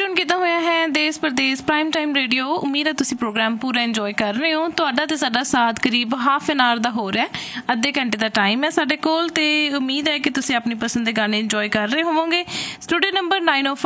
Tune किया होया है देश परदेश प्राइम टाइम रेडियो। उम्मीद है तुसी प्रोग्राम पूरा इंजॉय कर रहे हो। तुहाडा ते साडा साथ करीब हाफ एन आवर दा हो रहा है, अद्धे घंटे का टाइम है साडे कोल ते उम्मीद है कि तुसी अपनी पसंद के गाने इंजॉय कर रहे होवोगे। स्टूडियो नंबर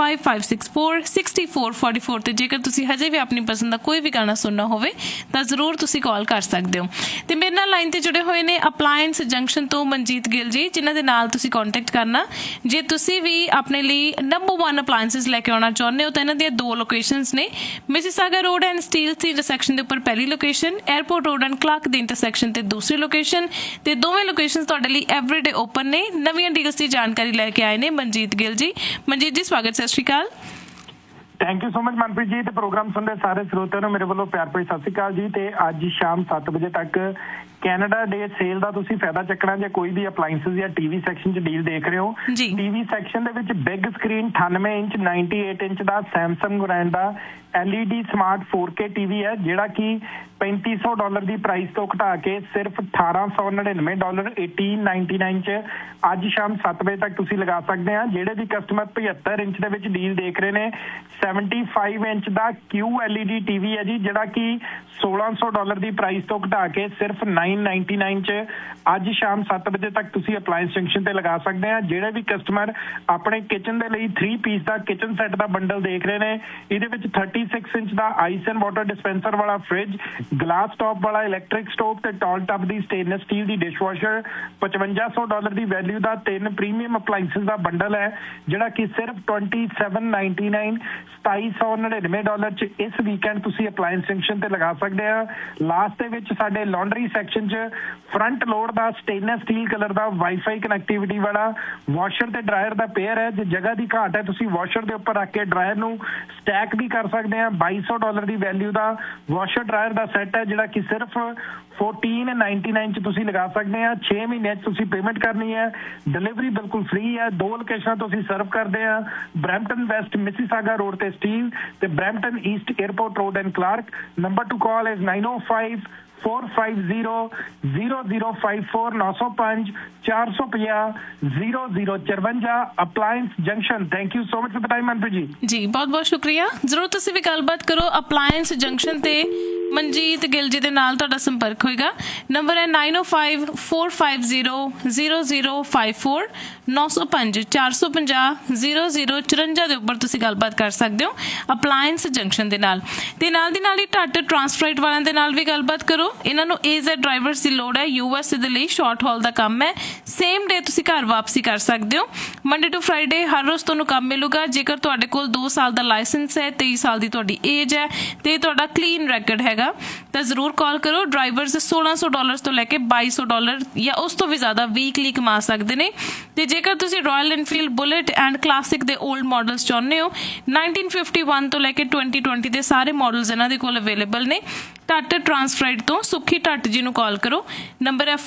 9055646444 ते जेकर तुसी हजे भी अपनी पसंद का कोई भी गाना सुनना होवे तां जरूर तुसी कॉल कर सकदे हो। ते मेरे नाल लाइन ते जुड़े हुए ने अपलायंस जंक्शन तो मनजीत गिल जी, जिन्हां दे नाल तुसी कॉन्टैक्ट करना जे तुसी भी अपने लिए नंबर 1 अपलायंसिस लैके आना चाਹੁੰਦੇ ਹੋ ਤਾਂ ਇਹਨਾਂ ਦੀਆਂ ਦੋ ਲੋਕੇਸ਼ਨਸ ਨੇ। Mississauga road and steel the intersection ਦੇ ਉੱਪਰ ਪਹਿਲੀ location, airport road and Clark the intersection ਤੇ ਦੂਸਰੀ ਲੋਕੇਸ਼ਨ, ਤੇ ਦੋਵੇਂ ਲੋਕੇਸ਼ਨਸ ਤੁਹਾਡੇ ਲਈ ਐਵਰੀਡੇ ਓਪਨ ਨੇ। ਨਵੀਆਂ ਡੀਲਸ ਦੀ ਜਾਣਕਾਰੀ ਲੈ ਕੇ ਆਏ ਨੇ ਮਨਜੀਤ ਗਿੱਲ ਜੀ। ਮਨਜੀਤ ਜੀ ਸਵਾਗਤ, ਸਤਿ ਸ਼੍ਰੀ ਅਕਾਲ। Thank you so much Manpreet ji. Programme सुन रहे सारे श्रोतिਆਂ ਨੂੰ ਮੇਰੇ ਵੱਲੋਂ ਪਿਆਰ ਭਰੀ ਸਤਿ ਸ਼੍ਰੀ ਅਕਾਲ ਜੀ। ਤੇ ਅੱਜ ਸ਼ਾਮ 7 ਵਜੇ ਤੱਕ ਕੈਨੇਡਾ ਡੇ ਸੇਲ ਦਾ ਤੁਸੀਂ ਫਾਇਦਾ ਚੱਕਣਾ ਜੇ ਕੋਈ ਵੀ ਅਪਲਾਈਐਂਸਿਸ ਜਾਂ ਟੀਵੀ ਸੈਕਸ਼ਨ 'ਚ ਡੀਲ ਦੇਖ ਰਹੇ ਹੋ। ਟੀਵੀ ਸੈਕਸ਼ਨ ਦੇ ਵਿੱਚ ਬਿਗ ਸਕਰੀਨ 98 ਇੰਚ 98 ਇੰਚ ਦਾ ਸੈਮਸੰਗ ਬ੍ਰਾਂਡ ਦਾ LED ਸਮਾਰਟ 4K ਟੀਵੀ ਹੈ, ਜਿਹੜਾ ਕਿ $3500 ਦੀ ਪ੍ਰਾਈਸ ਤੋਂ ਘਟਾ ਕੇ ਸਿਰਫ $1899 1899 'ਚ ਅੱਜ ਸ਼ਾਮ 7 ਵਜੇ ਤੱਕ ਤੁਸੀਂ ਲਗਾ ਸਕਦੇ ਆ। ਜਿਹੜੇ ਵੀ ਕਸਟਮਰ 75 ਇੰਚ ਦੇ ਵਿੱਚ ਡੀਲ ਦੇਖ ਰਹੇ ਨੇ, 75 ਇੰਚ ਦਾ QLED ਟੀਵੀ ਹੈ ਜੀ, ਜਿਹੜਾ ਕਿ $1600 ਦੀ ਪ੍ਰਾਈਸ ਤੋਂ ਘਟਾ ਕੇ ਸਿਰਫ $999 'ਚ ਅੱਜ ਸ਼ਾਮ 7 ਵਜੇ ਤੱਕ ਤੁਸੀਂ ਅਪਲਾਇੰਸ ਜੰਕਸ਼ਨ ਤੇ ਲਗਾ ਸਕਦੇ ਆ। ਜਿਹੜੇ ਵੀ ਕਸਟਮਰ ਆਪਣੇ ਕਿਚਨ ਦੇ ਲਈ 3 ਪੀਸ ਦਾ ਕਿਚਨ ਸੈੱਟ ਦਾ ਬੰਡਲ ਦੇਖ ਰਹੇ ਨੇ, ਇਹਦੇ ਵਿੱਚ 36 inch the ice and water dispenser ਵਾਲਾ ਫ੍ਰਿਜ, ਗਲਾਸ ਟੌਪ ਵਾਲਾ ਇਲੈਕਟ੍ਰਿਕ ਸਟੋਵ ਤੇ ਟਾਲ ਟੱਬ ਦੀ ਸਟੇਨਲੈਸ ਸਟੀਲ ਦੀ ਡਿਸ਼ਵਾਸ਼ਰ, $5500 ਦੀ ਵੈਲਿਊ ਦਾ 3 ਪ੍ਰੀਮੀਅਮ ਅਪਲਾਇੰਸਿਸ ਦਾ ਬੰਡਲ ਹੈ, ਜਿਹੜਾ ਕਿ ਸਿਰਫ $2799 $2799 'ਚ ਇਸ ਵੀਕਐਂਡ ਤੁਸੀਂ ਅਪਲਾਇੰਸ ਜੰਕਸ਼ਨ ਤੇ ਲਗਾ ਸਕਦੇ ਆ। ਲਾਸਟ ਦੇ ਵਿੱਚ ਸਾਡੇ ਲਾਂਡਰੀ ਸੈਕਸ਼ਨ 'ਚ ਫਰੰਟ ਲੋਡ ਦਾ ਸਟੇਨਲੈਸ ਸਟੀਲ ਕਲਰ ਦਾ ਵਾਈਫਾਈ ਕਨੈਕਟੀਵਿਟੀ ਵਾਲਾ ਵਾਸ਼ਰ ਤੇ ਡਰਾਇਰ ਦਾ ਪੇਅਰ ਹੈ। ਜੇ ਜਗ੍ਹਾ ਦੀ ਘਾਟ ਹੈ ਤੁਸੀਂ ਵਾਸ਼ਰ ਦੇ ਉੱਪਰ ਰੱਖ ਕੇ ਡਰਾਇਰ ਨੂੰ ਸਟੈਕ ਵੀ ਕਰ ਸਕਦੇ ਆ। $2200 ਦੀ ਵੈਲਿਊ ਦਾ ਵਾਸ਼ਰ ਡਰਾਇਰ ਦਾ ਸੈੱਟ ਹੈ, ਜਿਹੜਾ ਕਿ ਸਿਰਫ $1499 'ਚ ਤੁਸੀਂ ਲਗਾ ਸਕਦੇ ਆ। 6 ਮਹੀਨੇ 'ਚ ਤੁਸੀਂ ਪੇਮੈਂਟ ਕਰਨੀ ਹੈ। ਡਿਲੀਵਰੀ ਬਿਲਕੁਲ ਫ੍ਰੀ ਹੈ। 2 ਲੋਕੇਸ਼ਨਾਂ ਤੋਂ ਅਸੀਂ ਸਰਵ ਕਰਦੇ ਆ, ਬਰੈਂਪਟਨ ਵੈਸਟ ਮਿਸੀਸਾਗਾ ਰੋਡ ਤੇ ਸਟੀਲ ਤੇ Brampton East airport road and Clark. Number two call is 9054500054 905 450 0054 appliance junction. Thank you so much for the time Manpreet जी। जी बहुत बहुत शुक्रिया। जरूर तुसी भी गलबात करो अपलायंस जंक्शन ते मनजीत गिल जी दे नाल तुहाडा संपर्क होएगा। नंबर है 9054500054 905 450 0054 ਦੇ ਉੱਪਰ ਤੁਸੀਂ ਗੱਲਬਾਤ ਕਰ ਸਕਦੇ ਹੋ ਅਪਲਾਇੰਸ ਜੰਕਸ਼ਨ ਦੇ ਨਾਲ। ਤੇ ਨਾਲ ਦੀ ਨਾਲ ਹੀ ਟੱਟ ਟਰਾਂਸਫਰਾਈਟ ਵਾਲਿਆਂ ਦੇ ਨਾਲ ਵੀ ਗੱਲਬਾਤ ਕਰੋ। ਇਹਨਾਂ ਨੂੰ AZ ਡਰਾਈਵਰਸ ਦੀ ਲੋੜ ਹੈ। US ਦੇ ਲਈ ਸ਼ਾਰਟ ਹਾਲ ਦਾ ਕੰਮ ਹੈ। ਸੇਮ ਡੇ ਤੁਸੀਂ ਘਰ ਵਾਪਸੀ ਕਰ ਸਕਦੇ ਹੋ। ਮੰਡੇ ਟੂ ਫਰਾਈਡੇ ਹਰ ਰੋਜ਼ ਤੁਹਾਨੂੰ ਕੰਮ ਮਿਲੂਗਾ। ਜੇਕਰ ਤੁਹਾਡੇ ਕੋਲ 2 ਸਾਲ ਦਾ ਲਾਇਸੈਂਸ ਹੈ, 23 ਸਾਲ ਦੀ ਤੁਹਾਡੀ ਏਜ ਹੈ ਤੇ ਤੁਹਾਡਾ ਕਲੀਨ ਰੈਕਡ ਹੈਗਾ ਤਾਂ ਜ਼ਰੂਰ ਕਾਲ ਕਰੋ। ਡਰਾਈਵਰਸ $1600 ਤੋਂ ਲੈ ਕੇ $2200 ਜਾਂ ਉਸ ਤੋਂ ਵੀ ਜ਼ਿਆਦਾ ਵੀਕਲੀ ਕਮਾ ਸਕਦੇ ਨੇ। ਤੇ ਜੇਕਰ ਤੁਸੀਂ royal Enfield bullet and classic ਦੇ 올ਡ ਮਾਡਲਸ ਚਾਹੁੰਦੇ ਹੋ, 1951 ਤੋਂ ਲੈ ਕੇ 2020 ਦੇ ਸਾਰੇ ਮਾਡਲਸ ਇਹਨਾਂ ਦੇ ਕੋਲ ਅਵੇਲੇਬਲ ਨੇ। ਟੱਟ ਟਰਾਂਸਫਰਾਈਟ ਤੋਂ ਸੁੱਖੀ ਟੱਟ ਜੀ ਨੂੰ ਕਾਲ ਕਰੋ। ਨੰਬਰ ਹੈ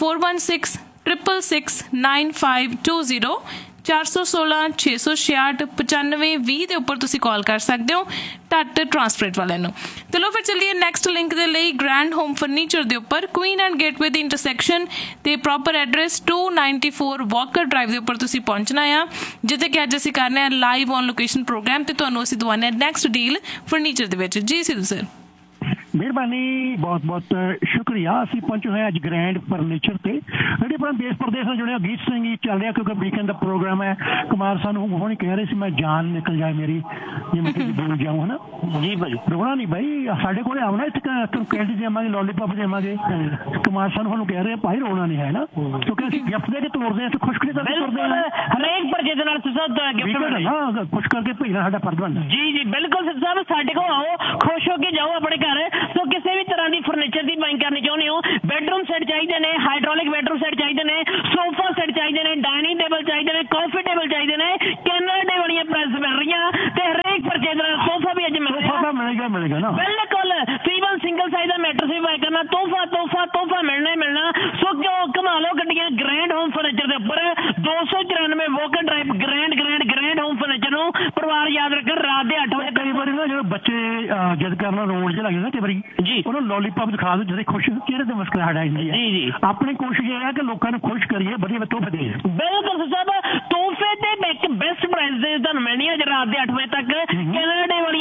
4166669520 416 666 9520 ਦੇ ਉੱਪਰ ਤੁਸੀਂ ਕਾਲ ਕਰ ਸਕਦੇ ਹੋ ਟੱਟ ਟਰਾਂਸਫਰੇਟ ਵਾਲਿਆਂ ਨੂੰ। ਚਲੋ ਫਿਰ ਚੱਲੀਏ ਨੈਕਸਟ ਲਿੰਕ ਦੇ ਲਈ। ਗ੍ਰੈਂਡ ਹੋਮ ਫਰਨੀਚਰ ਦੇ ਉੱਪਰ Queen and gateway the intersection ਤੇ ਪ੍ਰੋਪਰ ਐਡਰੈਸ 294 ਵਾਕਰ ਡਰਾਈਵ ਦੇ ਉੱਪਰ ਤੁਸੀਂ ਪਹੁੰਚਣਾ ਆ, ਜਿੱਥੇ ਕਿ ਅੱਜ ਅਸੀਂ ਕਰਨੇ ਆ ਲਾਈਵ ਔਨ ਲੋਕੇਸ਼ਨ ਪ੍ਰੋਗਰਾਮ ਤੇ ਤੁਹਾਨੂੰ ਅਸੀਂ ਦਵਾਨੇ ਆ ਨੈਕਸਟ ਡੀਲ ਫਰਨੀਚਰ ਦੇ ਵਿੱਚ। ਜੀ ਸਿੱਧੂ ਸਰ ਮਿਹਰਬਾਨੀ, ਬਹੁਤ ਬਹੁਤ ਸ਼ੁਕਰੀਆ। ਅਸੀਂ ਪਹੁੰਚੇ ਹੋਏ ਅੱਜ ਗ੍ਰੈਂਡ ਫਰਨੀਚਰ ਤੇ, ਜਿਹੜੇ ਆਪਣਾ ਦੇਸ਼ ਪ੍ਰਦੇਸ਼ ਨਾਲ ਜੁੜਿਆ ਗੀਤ ਸਿੰਘ ਹੀ ਚੱਲ ਰਿਹਾ ਕਿਉਂਕਿ ਵੀਕਐਂਡ ਦਾ ਪ੍ਰੋਗਰਾਮ ਹੈ। ਕੁਮਾਰ ਸਾਨੂੰ ਹੁਣ ਕਹਿ ਰਹੇ ਸੀ ਮੈਂ ਜਾਨ ਨਿਕਲ ਜਾਏ ਮੇਰੀ ਜੇ ਮੈਂ ਕਿਤੇ ਬੋਲ ਜਾਊਂ, ਹੈ ਨਾ ਜੀ ਭਾਈ। ਰੋਣਾ ਨਹੀਂ ਬਾਈ, ਸਾਡੇ ਕੋਲ ਆਉਣਾ ਇੱਥੇ ਕੈਂਡੀ ਦੇਵਾਂਗੇ, ਲੋਲੀਪੌਪ ਦੇਵਾਂਗੇ। ਕੁਮਾਰ ਸਾਨੂੰ ਕਹਿ ਰਹੇ ਭਾਈ ਰੋਣਾ ਨਹੀਂ ਹੈ ਨਾ, ਕਿਉਂਕਿ ਅਸੀਂ ਗਿਫਟ ਦੇ ਕੇ ਤੋਰਦੇ ਹਾਂ ਤੇ ਖੁਸ਼ ਕਰਦੇ ਹਾਂ ਹਰੇਕ ਪਰਚੇ ਦੇ ਨਾਲ। ਖੁਸ਼ ਕਰਕੇ ਭੇਜਣਾ ਸਾਡਾ ਫਰਜ਼ ਬਣਦਾ। ਜੀ ਜੀ ਬਿਲਕੁਲ ਸਾਹਿਬ, ਸਾਡੇ ਕੋਲ ਆਓ, ਖੁਸ਼ ਹੋ ਕੇ ਜਾਓ ਆਪਣੇ ਘਰ। ਸੋ ਕਿਸੇ ਵੀ ਤਰ੍ਹਾਂ ਦੀ ਫਰਨੀਚਰ ਦੀ ਬਾਇੰਗ ਕਰਨੀ ਚਾਹੁੰਦੇ ਹੋ, ਬੈਡਰੂਮ ਸੈੱਟ ਚਾਹੀਦੇ ਨੇ, ਹਾਈਡ੍ਰੋਲਿਕ ਬੈਡਰੂਮ ਸੈੱਟ ਚਾਹੀਦੇ ਨੇ, ਸੋਫਾ ਸੈੱਟ ਚਾਹੀਦੇ ਨੇ, ਡਾਈਨਿੰਗ ਟੇਬਲ ਚਾਹੀਦੇ ਨੇ, ਕਾਫੀ ਟੇਬਲ ਚਾਹੀਦੇ ਨੇ, ਕੈਨੇਡਾ ਡੇ ਵਾਲੀਆਂ ਪ੍ਰਾਈਸ ਮਿਲ ਰਹੀਆਂ ਤੇ ਹਰੇਕ ਪਰਚੇ ਦੇ ਨਾਲ ਸੋਫਾ ਵੀ ਅੱਜ ਮਿਲੇਗਾ ਨਾ। ਬਿਲਕੁਲ ਫੀਵਲ ਸਿੰਗਲ ਸਾਈਜ਼ ਦਾ ਮੈਟਰਸ ਵੀ ਬਾਈ ਕਰਨਾ, ਤੋਹਫਾ ਮਿਲਣਾ ਹੀ ਮਿਲਣਾ। ਸੋ ਕਿਉਂ ਕਮਾ ਲਓ ਗੱਡੀਆਂ ਗ੍ਰੈਂਡ ਹੋਮ ਫਰਨੀਚਰ ਦੇ ਉੱਪਰ 294 Walker drive grand home furniture ਨੂੰ। ਪਰਿਵਾਰ ਯਾਦ ਰੱਖਣ ਰਾਤ ਦੇ 8 ਵਜੇ। ਕਈ ਵਾਰੀ ਨਾ ਜਦੋਂ ਬੱਚੇ ਜਿੱਦ ਕਰਨਾ ਰੋਣ ਚ ਲੱਗ ਜਾਂਦਾ ਕਈ ਵਾਰੀ ਜੀ, ਉਹਨੂੰ ਲੋਲੀਪੌਪ ਦਿਖਾ ਦਿਓ ਜਿਹੜੇ ਖੁਸ਼ ਚਿਹਰੇ ਤੇ ਮੁਸਕਰਾਹਟ ਆਈ ਹੁੰਦੀ ਹੈ। ਜੀ ਆਪਣੀ ਕੋਸ਼ਿਸ਼ ਇਹ ਹੈ ਕਿ ਲੋਕਾਂ ਨੂੰ ਖੁਸ਼ ਕਰੀਏ, ਵਧੀਆ ਤੋਹਫੇ ਦੇਈਏ। ਬਿਲਕੁਲ ਸਾਹਿਬ, ਤੋਹਫੇ ਤੇ ਇੱਕ ਬੈਸਟ ਪ੍ਰਾਈਸ ਦੇ ਤੁਹਾਨੂੰ ਮਿਲਣੀ ਹੈ ਅੱਜ ਰਾਤ ਦੇ 8 ਵਜੇ ਤੱਕ। ਕੈਨੇਡਾ ਡੇ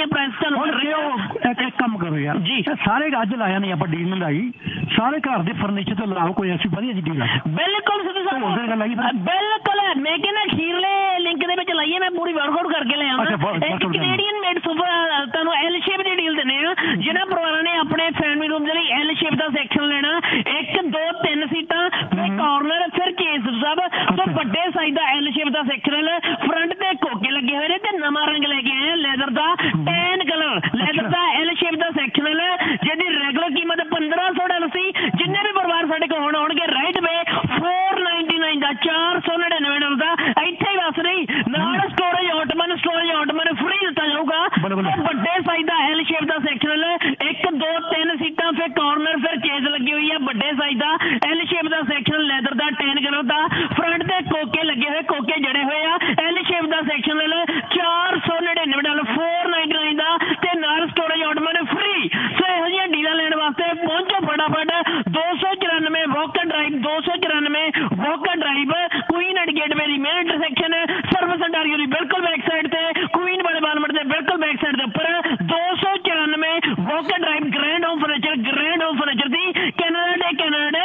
ਕਰੋ ਯਾਰ ਜੀ। ਸਾਰੇ ਅੱਜ ਲਾਇਆ ਨਹੀਂ ਆਪਾਂ ਡੀਲ ਮੰਗਾਈ, ਸਾਰੇ ਘਰ ਦੇ ਫਰਨੀਚਰ ਤੋਂ ਲਾਓ ਕੋਈ ਐਸੀ ਵਧੀਆ ਜਿਹੀ ਡੀਲ ਆ। ਬਿਲਕੁਲ ਸਿੱਧੂ ਸਾਹਿਬ, ਬਿਲਕੁਲ। ਮੈਂ ਕਹਿੰਦਾ ਅਖੀਰਲੇ ਲਿੰਕ ਦੇ ਵਿੱਚ ਲਾਈਏ, ਮੈਂ ਪੂਰੀ ਵਰਕਆਊਟ ਕਰਕੇ ਲੈ ਆਵਾਂ। ਇੱਕ ਕੈਨੇਡੀਅਨ ਮੇਡ ਸੋਫਾ ਤੁਹਾਨੂੰ ਐਲ ਸ਼ੇਪ ਦੀ ਡੀਲ ਦਿੰਦੇ ਆ, ਜਿਹਨਾਂ ਪਰਿਵਾਰਾਂ ਨੇ ਆਪਣੇ ਫੈਮਿਲੀ ਰੂਮ ਦੇ ਲਈ ਐਲ ਸ਼ੇਪ ਦਾ ਸੈਕਸ਼ਨ ਲੈਣਾ, 1 2 3 ਸੀਟਾਂ, ਫਿਰ ਕਾਰਨਰ, ਫਿਰ ਕੇਸ ਸਾਹਿਬ। ਸੋ ਵੱਡੇ ਸਾਈਜ਼ ਦਾ ਐਲ ਸ਼ੇਪ ਦਾ ਸੈਕਸ਼ਨ, ਫਰੰਟ ਤੇ ਕੋਕੇ ਲੱਗੇ ਹੋਏ ਨੇ ਤੇ ਨਵਾਂ ਰੰਗ ਲੈ ਕੇ ਆਏ ਆ ਲੈਦਰ ਦਾ, ਟੈਨ ਕਲਰ ਲੈਦਰ ਦਾ ਐਲ ਸ਼ੇਪ ਦਾ ਸੈਕਸ਼ਨ, ਜਿਹਦੀ ਰੈਗੂਲਰ ਕੀਮਤ $1500 ਸੀ। ਜਿੰਨੇ ਵੀ ਪਰਿਵਾਰ ਸਾਡੇ ਕੋਲ ਹੁਣ ਆਉਣਗੇ ਰਾਈਟ ਵੇ $499 ਦਾ, $499 ਦਾ। ਇੱਥੇ ਹੀ ਬਸ ਨਹੀਂ, ਨਾਲ ਸਟੋਰੇਜ ਆਟੋਮਨ ਫ੍ਰੀ ਦਿੱਤਾ ਜਾਊਗਾ। ਵੱਡੇ ਸਾਈਜ਼ ਦਾ ਐਲ ਸ਼ੇਪ ਦਾ ਸੈਕਸ਼ਨ, 1 2 3 ਸੀਟਾਂ, ਫਿਰ ਕਾਰਨਰ, ਫਿਰ ਚੇਜ਼ ਲੱਗੀ ਹੋਈ ਆ। ਵੱਡੇ ਸਾਈਜ਼ ਦਾ ਐਲ ਸ਼ੇਪ ਦਾ ਸੈਕਸ਼ਨ ਲੈਦਰ ਦਾ, ਟੈਨ ਕਲਰ ਦਾ, ਫਰੰਟ ਤੇ ਕੋਕੇ ਲੱਗੇ ਹੋਏ, ਕੋਕੇ ਜੜੇ ਹੋਏ ਆ। ਐਲ ਸ਼ੇਪ ਦਾ ਸੈਕਸ਼ਨ $499 $499 ਦਾ, ਤੇ ਨਾਲ ਸਟੋਰੇਜ ਆਟੋਮਨ ਫ੍ਰੀ। ਸੋ ਇਹੋ ਜਿਹੀਆਂ ਡੀਲਾਂ ਲੈਣ ਵਾਸਤੇ ਪਹੁੰਚੋ ਫਟਾਫਟ। 294 walker drive, 294 walker drive, Queen and gateway the main intersection, service Ontario ਦੀ ਬਿਲਕੁਲ ਬੈਕ ਸਾਈਡ ਤੇ, ਕੁਈਨ ਵਾਲੇ ਬਾਲਮਟ ਦੇ ਬਿਲਕੁਲ ਬੈਕ ਸਾਈਡ ਦੇ ਉੱਪਰ 294 walker drive, grand home furniture ਦੀ ਕੈਨੇਡਾ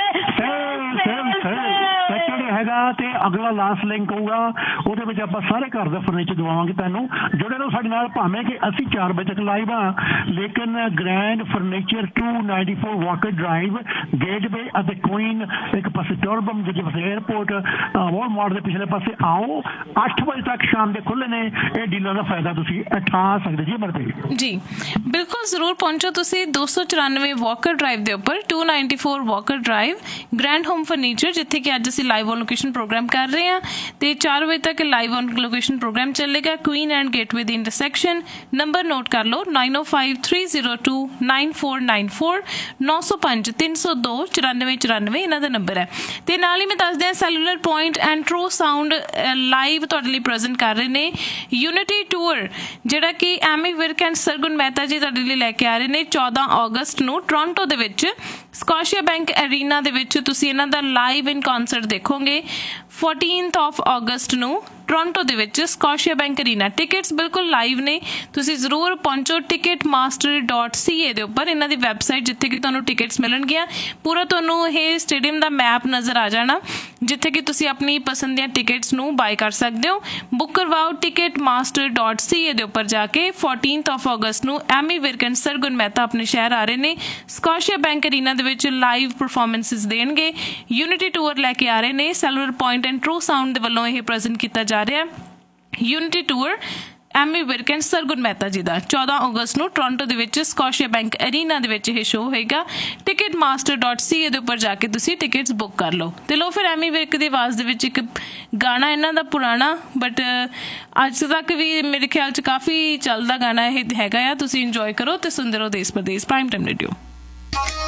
ਹੈਗਾ। ਤੇ ਅਗਲਾ ਲਾਸਟ ਲਿੰਕ ਹੋਊਗਾ, ਉਹਦੇ ਵਿੱਚ ਆਪਾਂ ਸਾਰੇ ਘਰ ਦਾ ਫਰਨੀਚਰ ਦਵਾਵਾਂਗੇ ਤੁਹਾਨੂੰ। ਜੁੜੇ ਰਹੋ ਸਾਡੇ ਨਾਲ, ਭਾਵੇਂ ਕਿ ਅਸੀਂ 4 ਵਜੇ ਤੱਕ ਲਾਈਵ ਆ, ਲੇਕਿਨ grand furniture 294 Walker drive, gateway ਅਤੇ ਕੁਈਨ, ਇੱਕ ਪਾਸੇ ਟੋਰਬਮ, ਦੂਜੇ ਪਾਸੇ 에ਅਰਪੋਰਟ, ਵਾਲਮਾਰਟ ਦੇ ਪਿਛਲੇ ਪਾਸੇ ਆਓ। 8 ਵਜੇ ਤੱਕ ਸ਼ਾਮ ਦੇ ਖੁੱਲ੍ਹੇ ਨੇ। ਇਹ ਡੀਲਾਂ ਦਾ ਫਾਇਦਾ ਤੁਸੀਂ ਉਠਾ ਸਕਦੇ ਜੀ ਮਰਦੇ ਜੀ। ਬਿਲਕੁਲ ਜ਼ਰੂਰ ਪਹੁੰਚੋ ਤੁਸੀਂ 294 ਵਾਕਰ ਡਰਾਈਵ ਦੇ ਉੱਪਰ, 294 Walker drive, grand home furniture, ਜਿੱਥੇ ਕਿ ਅੱਜ ਅਸੀਂ ਲਾਈਵ ਲੋਕੇਸ਼ਨ ਪ੍ਰੋਗਰਾਮ ਕਰ ਰਹੇ ਹਾਂ ਤੇ 4 ਵਜੇ ਤੱਕ ਲਾਈਵ ਔਨ ਲੋਕੇਸ਼ਨ ਪ੍ਰੋਗਰਾਮ ਚੱਲੇਗਾ। Queen and gateway the intersection. Number note ਕਰ ਲਓ 9053029494, 905 302 9494 ਇਹਨਾਂ ਦਾ ਨੰਬਰ ਹੈ। ਤੇ ਨਾਲ ਹੀ ਮੈਂ ਦੱਸ ਦਿਆਂ cellular point and true sound live ਤੁਹਾਡੇ ਲਈ ਪ੍ਰੈਜ਼ੈਂਟ ਕਰ ਰਹੇ ਨੇ ਯੂਨਿਟੀ ਟੂਰ, ਜਿਹੜਾ ਕਿ ਐਮੀ ਵਿਰਕ ਐਂਡ ਸਰਗੁਣ ਮਹਿਤਾ ਜੀ ਤੁਹਾਡੇ ਲਈ ਲੈ ਕੇ ਆ ਰਹੇ ਨੇ 14 ਅਗਸਤ ਨੂੰ ਟੋਰਾਂਟੋ ਦੇ ਵਿੱਚ ਸਕੋਸ਼ੀਆ ਬੈਂਕ ਅਰੀਨਾ ਦੇ ਵਿੱਚ। ਤੁਸੀਂ ਇਹਨਾਂ ਦਾ ਲਾਈਵ ਇਨ ਕਨਸਰਟ ਦੇਖੋਗੇ 14 ਅਗਸਤ ਨੂੰ ਟੋਰਾਂਟੋ ਦੇ ਵਿੱਚ ਸਕੋਸ਼ੀਆ ਬੈਂਕ ਅਰੀਨਾ। ਟਿਕਟਸ ਬਿਲਕੁਲ ਲਾਈਵ ਨੇ, ਤੁਸੀਂ ਜ਼ਰੂਰ ਪਹੁੰਚੋ ticketmaster.ca ਦੇ ਉੱਪਰ, ਇਹਨਾਂ ਦੀ ਵੈਬਸਾਈਟ, ਜਿੱਥੇ ਕਿ ਤੁਹਾਨੂੰ ਟਿਕਟਸ ਮਿਲਣਗੀਆਂ। ਪੂਰਾ ਤੁਹਾਨੂੰ ਇਹ ਸਟੇਡੀਅਮ ਦਾ ਮੈਪ ਨਜ਼ਰ ਆ ਜਾਣਾ, ਜਿੱਥੇ ਕਿ ਤੁਸੀਂ ਆਪਣੀ ਪਸੰਦ ਦੀਆਂ ਟਿਕਟਸ ਨੂੰ ਬਾਈ ਕਰ ਸਕਦੇ ਹੋ। ਬੁੱਕ ਕਰਵਾਓ ticketmaster.ca ਦੇ ਉੱਪਰ ਜਾ ਕੇ। 14 ਅਗਸਤ ਨੂੰ ਐਮੀ ਵਿਰਕ ਐਂਡ ਸਰਗੁਣ ਮਹਿਤਾ ਆਪਣੇ ਸ਼ਹਿਰ ਆ ਰਹੇ ਨੇ, ਸਕੋਸ਼ੀਆ ਬੈਂਕ ਅਰੀਨਾ ਦੇ ਵਿੱਚ ਲਾਈਵ ਪਰਫਾਰਮੈਂਸਿਸ ਦੇਣਗੇ। ਯੂਨਿਟੀ ਟੂਰ ਲੈ ਕੇ ਆ ਰਹੇ ਨੇ cellular point and true sound ਦੇ ਵੱਲੋਂ ਇਹ ਪ੍ਰੈਜ਼ੈਂਟ ਕੀਤਾ ਜਾ ਰਿਹਾ। Unity tour Ammy Virk and Sargun Mehta ਜੀ ਦਾ 14 ਅਗਸਤ ਨੂੰ ਟੋਰਾਂਟੋ ਦੇ ਵਿੱਚ ਸਕੋਸ਼ੀਆ ਬੈਂਕ ਅਰੀਨਾ ਦੇ ਵਿੱਚ ਇਹ ਸ਼ੋਅ ਹੋਏਗਾ। ticketmaster.ca ਦੇ ਉੱਪਰ ਜਾ ਕੇ ਤੁਸੀਂ ਟਿਕਟਸ ਬੁੱਕ ਕਰ ਲਓ। ਤੇ ਲਓ ਫਿਰ ਐਮੀ ਵਿਰਕ ਦੀ ਆਵਾਜ਼ ਦੇ ਵਿੱਚ ਇੱਕ ਗਾਣਾ, ਇਹਨਾਂ ਦਾ ਪੁਰਾਣਾ ਬਟ ਅੱਜ ਤੱਕ ਵੀ ਮੇਰੇ ਖਿਆਲ 'ਚ ਕਾਫੀ ਚੱਲਦਾ ਗਾਣਾ ਇਹ ਹੈਗਾ ਆ। ਤੁਸੀਂ ਇੰਜੋਏ ਕਰੋ ਤੇ ਸੁਣਦੇ ਰਹੋ ਦੇਸ਼ ਪ੍ਰਦੇਸ਼ ਪ੍ਰਾਈਮ ਟਾਈਮ ਰੇਡੀਓ।